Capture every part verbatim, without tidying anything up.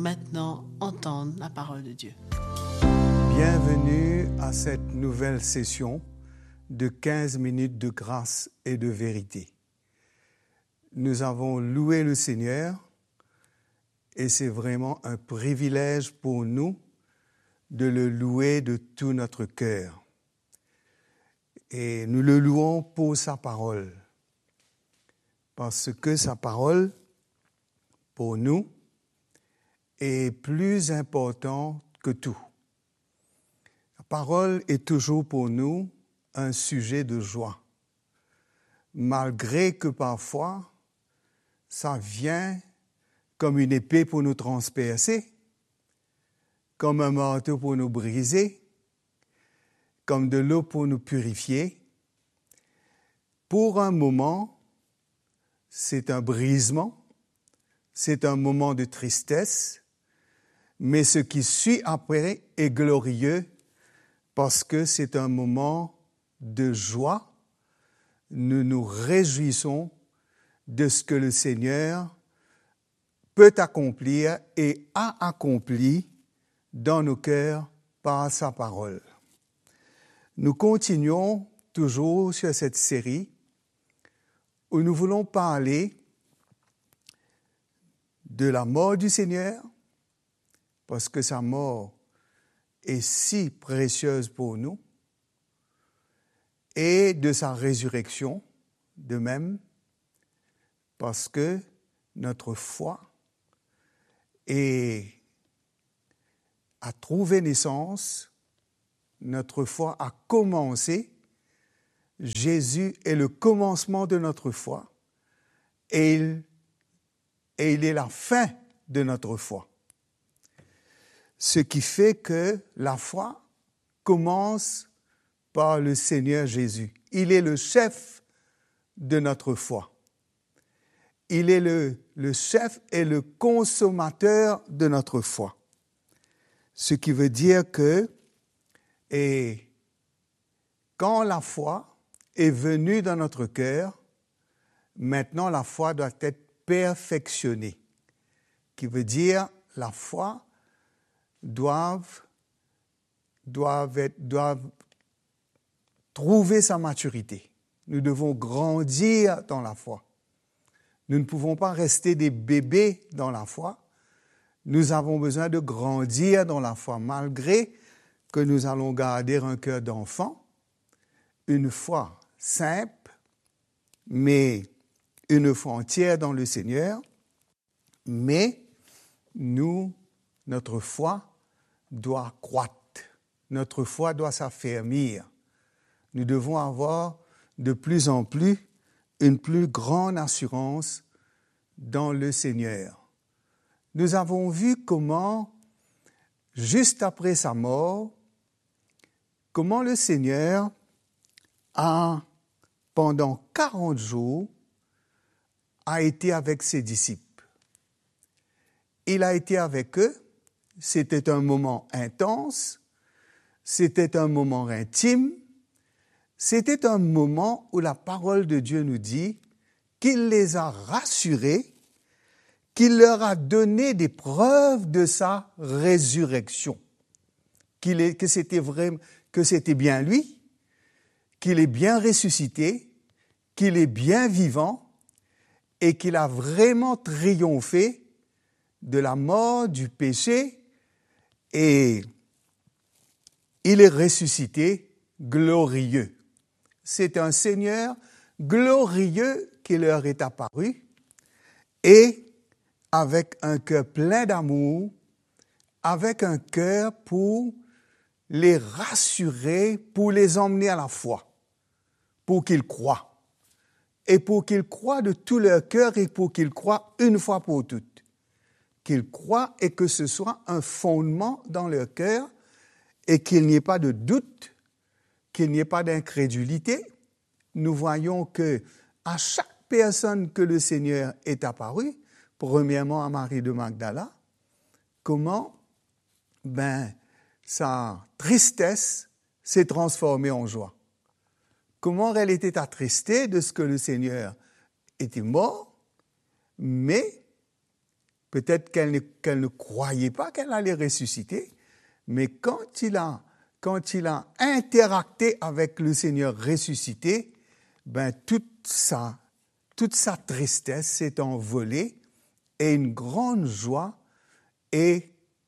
maintenant entendre la parole de Dieu. Bienvenue à cette nouvelle session de quinze minutes de grâce et de vérité. Nous avons loué le Seigneur et c'est vraiment un privilège pour nous de le louer de tout notre cœur. Et nous le louons pour sa parole, parce que sa parole, pour nous, est plus importante que tout. La parole est toujours pour nous un sujet de joie, malgré que parfois, ça vient comme une épée pour nous transpercer, comme un marteau pour nous briser, comme de l'eau pour nous purifier. Pour un moment, c'est un brisement, c'est un moment de tristesse, mais ce qui suit après est glorieux parce que c'est un moment de joie. Nous nous réjouissons de ce que le Seigneur peut accomplir et a accompli dans nos cœurs par sa parole. Nous continuons toujours sur cette série où nous voulons parler de la mort du Seigneur, parce que sa mort est si précieuse pour nous, et de sa résurrection de même, parce que notre foi est, a trouvé naissance, notre foi a commencé, Jésus est le commencement de notre foi, et il, et il est la fin de notre foi. Ce qui fait que la foi commence par le Seigneur Jésus. Il est le chef de notre foi. Il est le, le chef et le consommateur de notre foi. Ce qui veut dire que et quand la foi est venue dans notre cœur, maintenant la foi doit être perfectionnée. Qui veut dire la foi doivent, doivent, être, doivent trouver sa maturité. Nous devons grandir dans la foi. Nous ne pouvons pas rester des bébés dans la foi. Nous avons besoin de grandir dans la foi, malgré que nous allons garder un cœur d'enfant, une foi simple, mais une foi entière dans le Seigneur. Mais nous, notre foi doit croître. Notre foi doit s'affermir. Nous devons avoir de plus en plus une plus grande assurance dans le Seigneur. Nous avons vu comment, juste après sa mort, comment le Seigneur a, pendant quarante jours, a été avec ses disciples. Il a été avec eux. C'était un moment intense, c'était un moment intime, c'était un moment où la parole de Dieu nous dit qu'il les a rassurés, qu'il leur a donné des preuves de sa résurrection, qu'il est, que c'était vrai, que c'était bien lui, qu'il est bien ressuscité, qu'il est bien vivant et qu'il a vraiment triomphé de la mort, du péché, et il est ressuscité glorieux. C'est un Seigneur glorieux qui leur est apparu et avec un cœur plein d'amour, avec un cœur pour les rassurer, pour les emmener à la foi, pour qu'ils croient. Et pour qu'ils croient de tout leur cœur et pour qu'ils croient une fois pour toutes. Qu'ils croient et que ce soit un fondement dans leur cœur et qu'il n'y ait pas de doute, qu'il n'y ait pas d'incrédulité. Nous voyons que à chaque personne que le Seigneur est apparu, premièrement à Marie de Magdala, comment ben, sa tristesse s'est transformée en joie. Comment elle était attristée de ce que le Seigneur était mort, mais Peut-être qu'elle ne, qu'elle ne croyait pas qu'elle allait ressusciter, mais quand il a, quand il a interacté avec le Seigneur ressuscité, ben toute sa, toute sa tristesse s'est envolée et une grande joie est,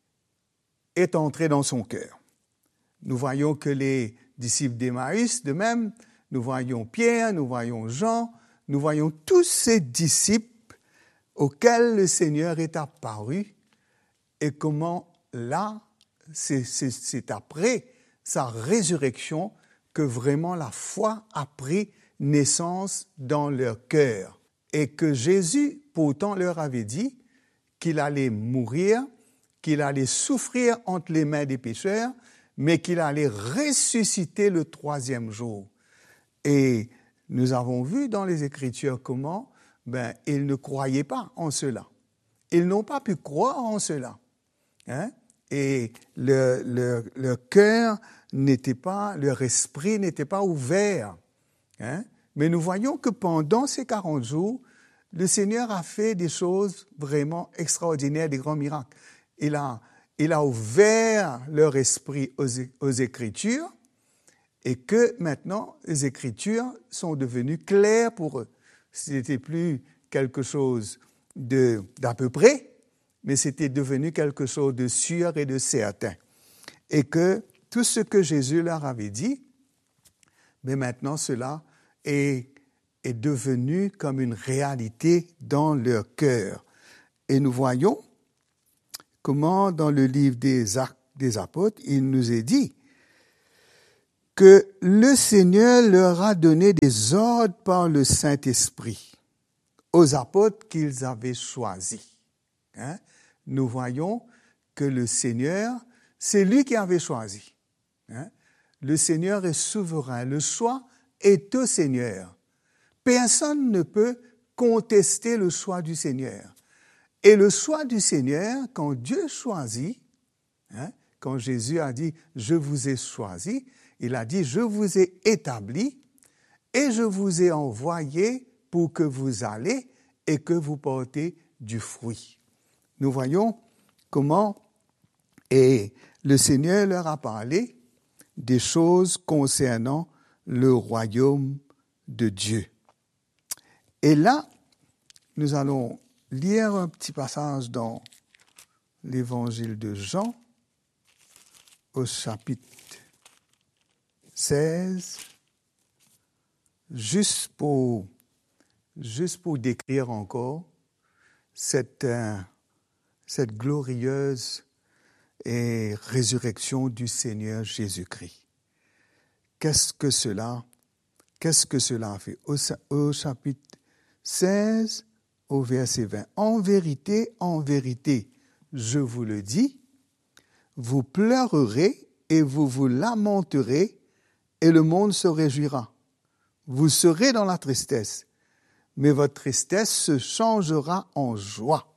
est entrée dans son cœur. Nous voyons que les disciples d'Emmaüs, de même, nous voyons Pierre, nous voyons Jean, nous voyons tous ces disciples auxquels le Seigneur est apparu et comment là, c'est, c'est, c'est après sa résurrection que vraiment la foi a pris naissance dans leur cœur. Et que Jésus, pourtant, leur avait dit qu'il allait mourir, qu'il allait souffrir entre les mains des pécheurs, mais qu'il allait ressusciter le troisième jour. Et nous avons vu dans les Écritures comment ben, ils ne croyaient pas en cela. Ils n'ont pas pu croire en cela. Hein? Et le, le, leur cœur n'était pas, leur esprit n'était pas ouvert. Hein? Mais nous voyons que pendant ces quarante jours, le Seigneur a fait des choses vraiment extraordinaires, des grands miracles. Il a, il a ouvert leur esprit aux, aux Écritures et que maintenant, les Écritures sont devenues claires pour eux. Ce n'était plus quelque chose de, d'à peu près, mais c'était devenu quelque chose de sûr et de certain. Et que tout ce que Jésus leur avait dit, mais maintenant cela est, est devenu comme une réalité dans leur cœur. Et nous voyons comment dans le livre des Actes des Apôtres, il nous est dit que le Seigneur leur a donné des ordres par le Saint-Esprit aux apôtres qu'ils avaient choisis. Hein? Nous voyons que le Seigneur, c'est lui qui avait choisi. Hein? Le Seigneur est souverain. Le choix est au Seigneur. Personne ne peut contester le choix du Seigneur. Et le choix du Seigneur, quand Dieu choisit, hein, quand Jésus a dit « Je vous ai choisi », il a dit « Je vous ai établi et je vous ai envoyé pour que vous allez et que vous portez du fruit. » Nous voyons comment et le Seigneur leur a parlé des choses concernant le royaume de Dieu. Et là, nous allons lire un petit passage dans l'évangile de Jean, au chapitre seize, juste pour, juste pour décrire encore cette, euh, cette glorieuse et résurrection du Seigneur Jésus-Christ. Qu'est-ce que cela, qu'est-ce que cela a fait? Au, au chapitre seize, au verset vingt. En vérité, en vérité, je vous le dis, vous pleurerez et vous vous lamenterez et le monde se réjouira. Vous serez dans la tristesse, mais votre tristesse se changera en joie.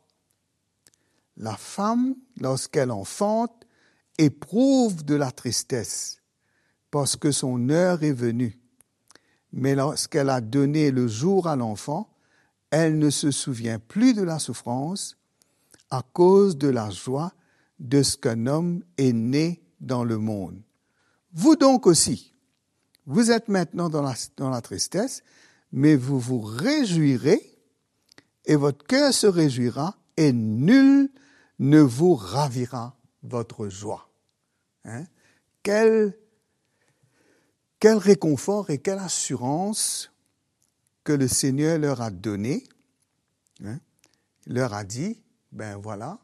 La femme, lorsqu'elle enfante, éprouve de la tristesse, parce que son heure est venue. Mais lorsqu'elle a donné le jour à l'enfant, elle ne se souvient plus de la souffrance à cause de la joie de ce qu'un homme est né dans le monde. Vous donc aussi, vous êtes maintenant dans la, dans la tristesse, mais vous vous réjouirez et votre cœur se réjouira et nul ne vous ravira votre joie. Hein? Quel, quel réconfort et quelle assurance que le Seigneur leur a donné. Hein? Il leur a dit, ben voilà,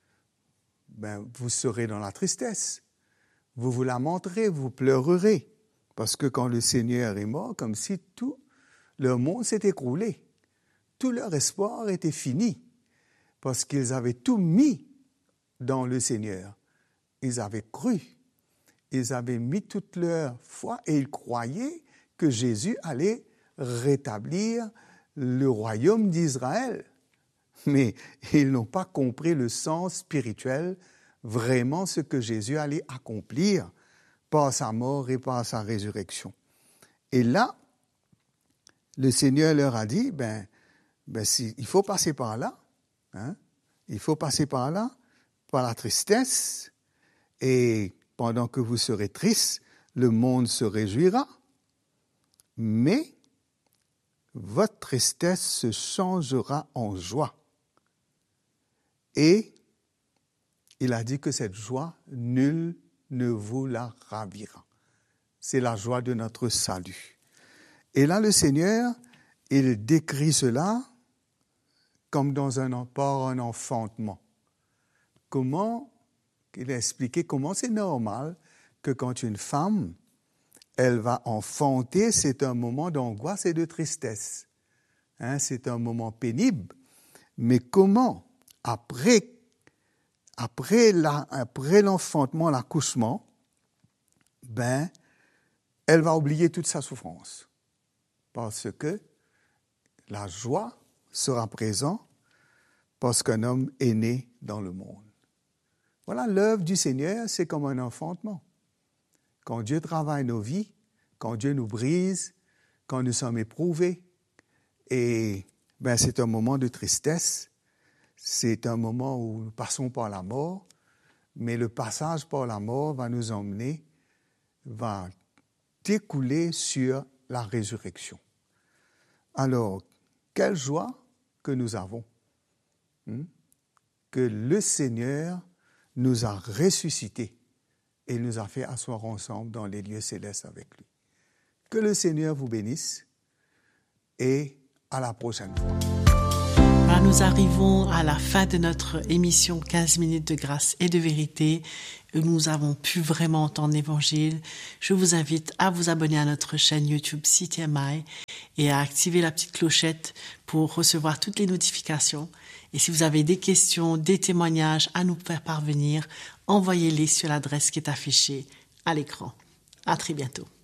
ben vous serez dans la tristesse. Vous vous lamenterez, vous pleurerez. Parce que quand le Seigneur est mort, comme si tout leur monde s'est écroulé. Tout leur espoir était fini. Parce qu'ils avaient tout mis dans le Seigneur. Ils avaient cru. Ils avaient mis toute leur foi et ils croyaient que Jésus allait rétablir le royaume d'Israël. Mais ils n'ont pas compris le sens spirituel, vraiment ce que Jésus allait accomplir par sa mort et par sa résurrection. Et là, le Seigneur leur a dit, ben, ben si, il faut passer par là. Hein? Il faut passer par là, par la tristesse, et pendant que vous serez triste, le monde se réjouira, mais votre tristesse se changera en joie. Et il a dit que cette joie, nul ne vous la ravira. C'est la joie de notre salut. Et là, le Seigneur, il décrit cela comme dans un, par un enfantement. Comment, il a expliqué comment c'est normal que quand une femme, elle va enfanter, c'est un moment d'angoisse et de tristesse. Hein, c'est un moment pénible. Mais comment, après, après, la, après l'enfantement, l'accouchement, ben, elle va oublier toute sa souffrance. Parce que la joie sera présente parce qu'un homme est né dans le monde. Voilà, l'œuvre du Seigneur, c'est comme un enfantement. Quand Dieu travaille nos vies, quand Dieu nous brise, quand nous sommes éprouvés, et ben, c'est un moment de tristesse, c'est un moment où nous passons par la mort, mais le passage par la mort va nous emmener, va découler sur la résurrection. Alors, quelle joie que nous avons, hein, que le Seigneur nous a ressuscités et nous a fait asseoir ensemble dans les lieux célestes avec lui. Que le Seigneur vous bénisse et à la prochaine fois. Voilà, nous arrivons à la fin de notre émission quinze minutes de grâce et de vérité. Nous avons pu vraiment entendre l'Évangile. Je vous invite à vous abonner à notre chaîne YouTube C T M I et à activer la petite clochette pour recevoir toutes les notifications. Et si vous avez des questions, des témoignages à nous faire parvenir, envoyez-les sur l'adresse qui est affichée à l'écran. À très bientôt.